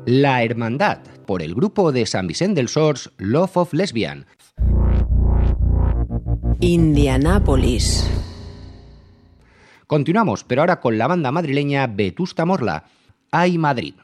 La Hermandad, por el grupo de Sant Vicent dels Horts Love of Lesbian. Indianápolis. Continuamos, pero ahora con la banda madrileña Vetusta Morla, Ay Madrid.